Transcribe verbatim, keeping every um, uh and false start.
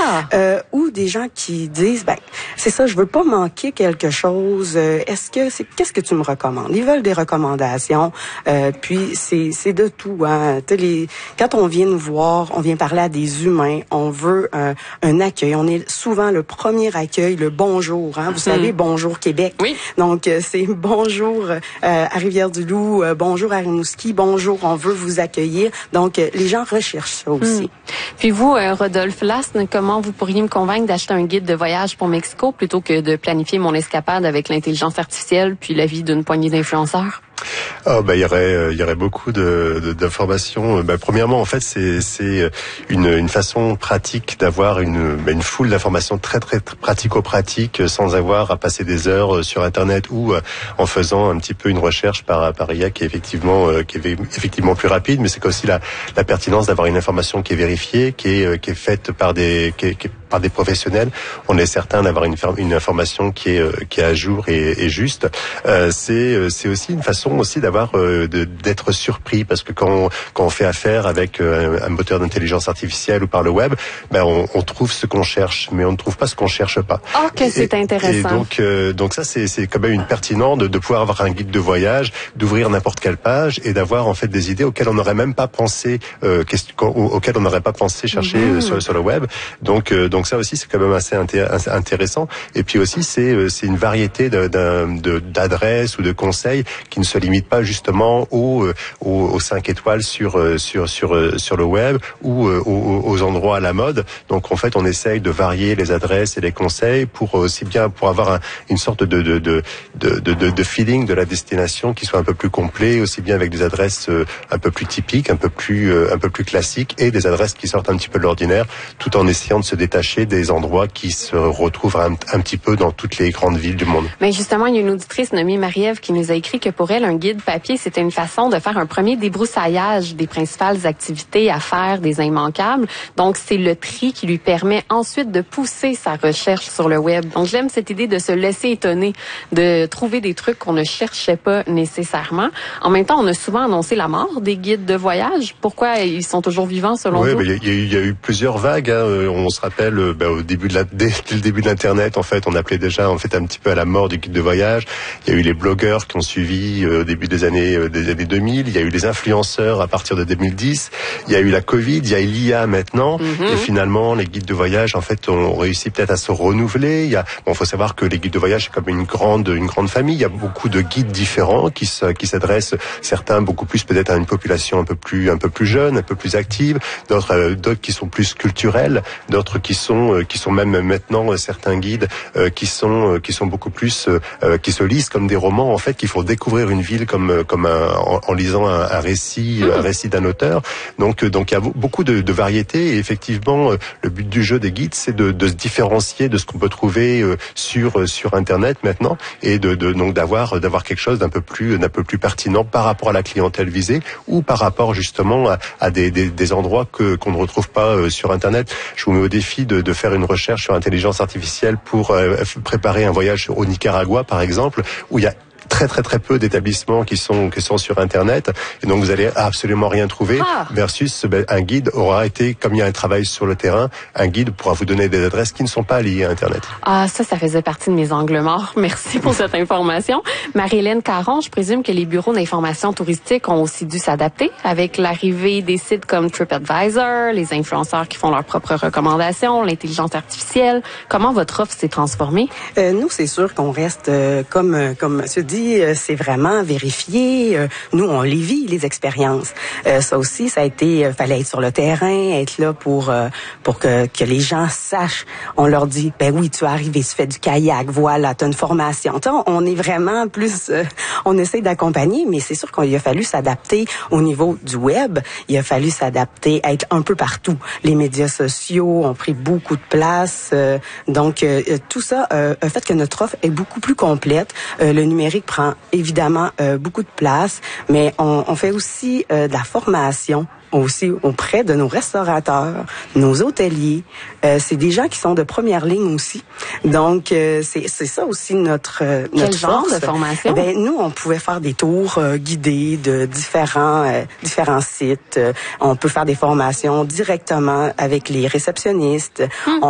Ah. Euh, ou des gens qui disent, ben, c'est ça, je veux pas manquer quelque chose. Euh, est-ce que c'est, qu'est-ce que tu me recommandes? Ils veulent des recommandations. Euh, puis c'est, c'est de tout. Hein. Les, quand on vient nous voir, on vient parler à des humains. On veut un, un accueil. On est souvent le premier accueil, le bonjour. Hein. Vous mm. savez, bonjour Québec. Oui. Donc euh, c'est bonjour euh, à Rivière-du-Loup, euh, bonjour à Rimouski, bonjour. On veut vous accueillir. Donc euh, les gens recherchent ça aussi. Mm. Puis vous, euh, Rodolphe Lasne, comment vous pourriez me convaincre d'acheter un guide de voyage pour Mexico plutôt que de planifier mon escapade avec l'intelligence artificielle puis l'avis d'une poignée d'influenceurs? Oh, bah, il y aurait, il y aurait beaucoup de, de, d'informations. Bah, premièrement, en fait, c'est, c'est une, une façon pratique d'avoir une, bah, une foule d'informations très, très, très pratico-pratiques sans avoir à passer des heures sur Internet ou en faisant un petit peu une recherche par, par I A qui est effectivement, qui est effectivement plus rapide. Mais c'est aussi la, la pertinence d'avoir une information qui est vérifiée, qui est, qui est faite par des, qui est, qui est par des professionnels. On est certain d'avoir une, une information qui est, qui est à jour et, et juste. Euh, c'est, c'est aussi une façon aussi d'avoir euh, de, d'être surpris parce que quand on, quand on fait affaire avec euh, un moteur d'intelligence artificielle ou par le web, ben on, on trouve ce qu'on cherche, mais on ne trouve pas ce qu'on cherche pas. Oh, que c'est et, intéressant. Et donc euh, donc ça c'est c'est quand même une pertinent de, de pouvoir avoir un guide de voyage, d'ouvrir n'importe quelle page et d'avoir en fait des idées auxquelles on n'aurait même pas pensé, euh, auxquelles on n'aurait pas pensé chercher mmh. sur, sur le web. Donc euh, donc ça aussi c'est quand même assez intéressant. Et puis aussi c'est c'est une variété de, de, de d'adresses ou de conseils qui ne se limitent pas justement aux, aux, aux cinq étoiles sur sur sur sur le web ou aux, aux endroits à la mode. Donc en fait, on essaye de varier les adresses et les conseils pour aussi bien pour avoir un, une sorte de de, de de de de feeling de la destination qui soit un peu plus complet, aussi bien avec des adresses un peu plus typiques, un peu plus un peu plus classiques et des adresses qui sortent un petit peu de l'ordinaire, tout en essayant de se détacher des endroits qui se retrouvent un, un petit peu dans toutes les grandes villes du monde. Mais justement, il y a une auditrice nommée Marie-Ève qui nous a écrit que pour elle, un guide papier, c'était une façon de faire un premier débroussaillage des principales activités à faire, des immanquables. Donc, c'est le tri qui lui permet ensuite de pousser sa recherche sur le web. Donc, j'aime cette idée de se laisser étonner, de trouver des trucs qu'on ne cherchait pas nécessairement. En même temps, on a souvent annoncé la mort des guides de voyage. Pourquoi ils sont toujours vivants, selon oui, vous? Oui, il y, y a eu plusieurs vagues. Hein. On se rappelle, ben, au début de la, dès, dès le début de l'Internet, en fait, on appelait déjà en fait un petit peu à la mort du guide de voyage. Il y a eu les blogueurs qui ont suivi euh, au début des années euh, des années deux mille. Il y a eu les influenceurs à partir de deux mille dix. Il y a eu la Covid. Il y a l'I A maintenant. Mm-hmm. Et finalement, les guides de voyage, en fait, ont réussi peut-être à se renouveler. Il y a, bon, faut savoir que les guides de voyage, c'est comme une grande, une grande famille. Il y a beaucoup de guides différents qui se, qui s'adressent, certains beaucoup plus peut-être à une population un peu plus, un peu plus jeune, un peu plus active. D'autres, euh, d'autres qui sont plus culturels. D'autres qui sont, euh, qui sont même maintenant euh, certains guides euh, qui sont, euh, qui sont beaucoup plus, euh, qui se lisent comme des romans en fait, qui font découvrir une ville comme, comme un, en, en lisant un, un récit, mmh. un récit d'un auteur. Donc, donc il y a beaucoup de, de variétés et effectivement, le but du jeu des guides, c'est de, de se différencier de ce qu'on peut trouver sur sur Internet maintenant et de, de donc d'avoir d'avoir quelque chose d'un peu plus d'un peu plus pertinent par rapport à la clientèle visée ou par rapport justement à, à des, des, des endroits que qu'on ne retrouve pas sur Internet. Je vous mets au défi de, de faire une recherche sur l'intelligence artificielle pour euh, préparer un voyage au Nicaragua, par exemple, où il y a très très très peu d'établissements qui sont qui sont sur Internet et donc vous allez absolument rien trouver ah. versus ben, un guide aura été, comme il y a un travail sur le terrain, un guide pourra vous donner des adresses qui ne sont pas liées à Internet. Ah, ça, ça faisait partie de mes angles morts. Merci pour cette information. Marie-Hélène Caron, je présume que les bureaux d'information touristique ont aussi dû s'adapter avec l'arrivée des sites comme TripAdvisor, les influenceurs qui font leurs propres recommandations, l'intelligence artificielle. Comment votre offre s'est transformée? Euh, nous, c'est sûr qu'on reste euh, comme euh, comme Monsieur dit, c'est vraiment vérifié. Nous, on les vit, les expériences. Euh, ça aussi, ça a été, euh, fallait être sur le terrain, être là pour euh, pour que, que les gens sachent. On leur dit, ben oui, tu es arrivé, tu fais du kayak, voilà, tu as une formation. T'sais, on est vraiment plus, euh, on essaie d'accompagner, mais c'est sûr qu'il a fallu s'adapter au niveau du web. Il a fallu s'adapter, être un peu partout. Les médias sociaux ont pris beaucoup de place. Euh, donc, euh, tout ça euh, a fait que notre offre est beaucoup plus complète. Euh, le numérique prend évidemment euh, beaucoup de place, mais on, on fait aussi euh, de la formation aussi auprès de nos restaurateurs, nos hôteliers. Euh, c'est des gens qui sont de première ligne aussi. Donc, euh, c'est, c'est ça aussi notre, euh, notre Quel genre force. de formation? Ben, nous, on pouvait faire des tours euh, guidés de différents, euh, différents sites. Euh, on peut faire des formations directement avec les réceptionnistes. Hum. On